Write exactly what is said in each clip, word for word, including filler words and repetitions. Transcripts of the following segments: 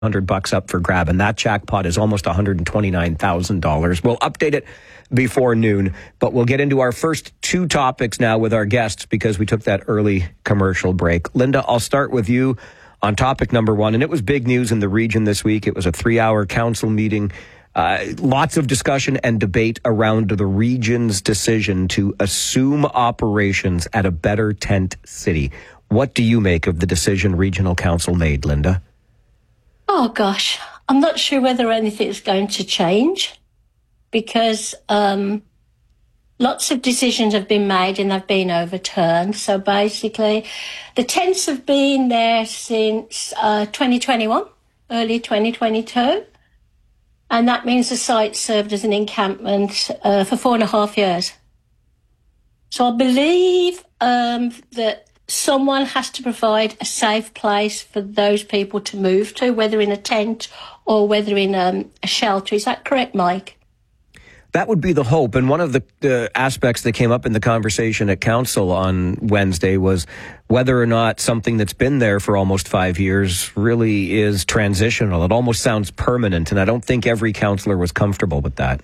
hundred bucks up for grab, and that jackpot is almost one hundred twenty-nine thousand dollars. We'll update it before noon, but we'll get into our first two topics now with our guests because we took that early commercial break. Linda, I'll start with you on topic number one, and it was big news in the region this week. It was a three-hour council meeting. Uh, lots of discussion and debate around the region's decision to assume operations at a Better Tent City. What do you make of the decision Regional Council made, Linda? Oh, gosh. I'm not sure whether anything is going to change because um, lots of decisions have been made and they've been overturned. So basically, the tents have been there since uh, twenty twenty-one, early twenty twenty-two. And that means the site served as an encampment uh, for four and a half years. So I believe um, that someone has to provide a safe place for those people to move to, whether in a tent or whether in um, a shelter. Is that correct, Mike? That would be the hope. And one of the uh, aspects that came up in the conversation at council on Wednesday was whether or not something that's been there for almost five years really is transitional. It almost sounds permanent, and I don't think every councillor was comfortable with that.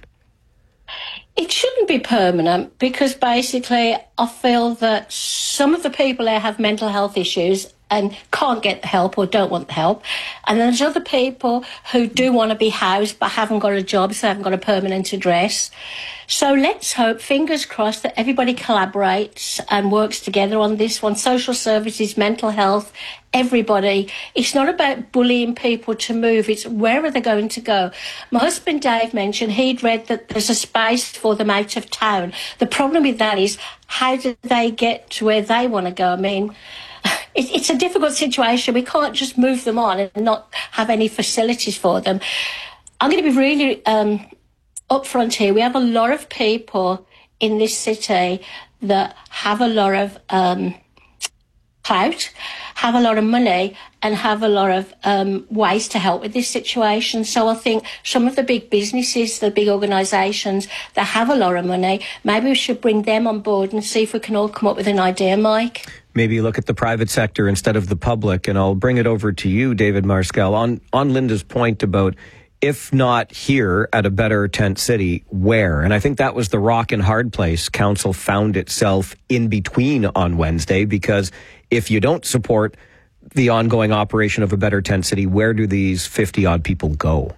It shouldn't be permanent because basically I feel that some of the people there have mental health issues and can't get the help or don't want the help. And then there's other people who do want to be housed but haven't got a job, so haven't got a permanent address. So let's hope, fingers crossed, that everybody collaborates and works together on this one. Social services, mental health, everybody. It's not about bullying people to move. It's where are they going to go? My husband Dave mentioned he'd read that there's a space for them out of town. The problem with that is how do they get to where they want to go? I mean, it, it's a difficult situation. We can't just move them on and not have any facilities for them. I'm going to be really um, upfront here. We have a lot of people in this city that have a lot of um, clout, have a lot of money and have a lot of um, ways to help with this situation. So I think some of the big businesses, the big organisations that have a lot of money, maybe we should bring them on board and see if we can all come up with an idea, Mike. Maybe look at the private sector instead of the public. And I'll bring it over to you, David Marskel, on, on Linda's point about if not here at a Better Tent City, where? And I think that was the rock and hard place council found itself in between on Wednesday, because if you don't support the ongoing operation of a Better Tent City, where do these fifty-odd people go?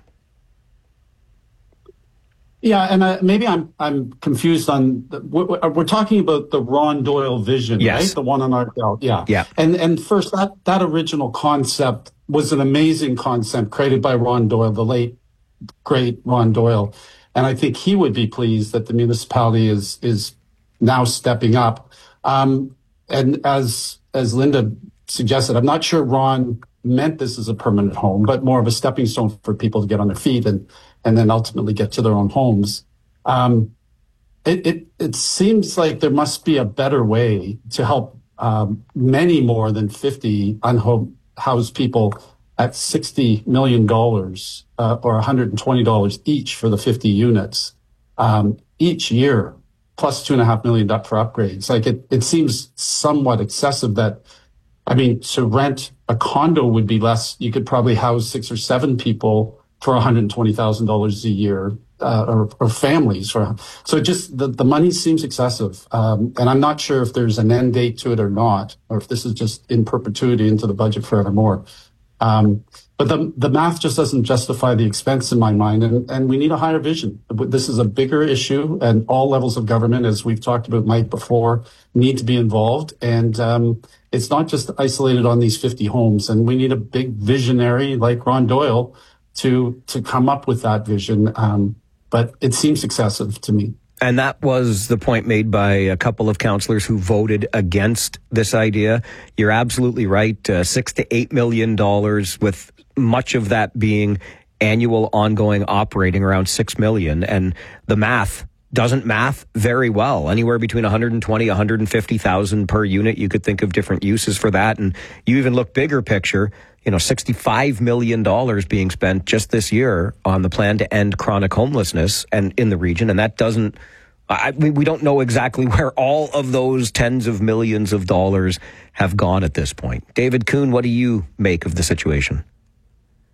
Yeah, and uh, maybe I'm I'm confused on the, we're, we're talking about the Ron Doyle vision, yes. right? The one on our belt, yeah. Yeah. And and first, that that original concept was an amazing concept created by Ron Doyle, the late great Ron Doyle, and I think he would be pleased that the municipality is is now stepping up. Um, and as as Linda suggested, I'm not sure Ron meant this as a permanent home, but more of a stepping stone for people to get on their feet and and then ultimately get to their own homes. Um, it, it, it seems like there must be a better way to help um, many more than fifty unhoused people at sixty million dollars uh, or one hundred twenty dollars each for the fifty units um, each year, plus two and a half million dollars for upgrades. Like it, it seems somewhat excessive that, I mean, to rent a condo would be less. You could probably house six or seven people for one hundred twenty thousand dollars a year, uh, or, or families. For, so just the, the money seems excessive. Um, and I'm not sure if there's an end date to it or not, or if this is just in perpetuity into the budget forevermore. Um, but the, the math just doesn't justify the expense in my mind. And, and we need a higher vision. This is a bigger issue, and all levels of government, as we've talked about, Mike, before, need to be involved. And, um, it's not just isolated on these fifty homes. And we need a big visionary like Ron Doyle to to come up with that vision, um, but it seems excessive to me. And that was the point made by a couple of councillors who voted against this idea. You're absolutely right, uh, six to eight million dollars, with much of that being annual ongoing operating around six million. And the math doesn't math very well. Anywhere between one hundred twenty, one hundred fifty thousand per unit. You could think of different uses for that. And you even look bigger picture, you know, sixty-five million dollars being spent just this year on the plan to end chronic homelessness and in the region. And that doesn't, I, we, we don't know exactly where all of those tens of millions of dollars have gone at this point. David Kuhn, what do you make of the situation?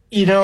you know,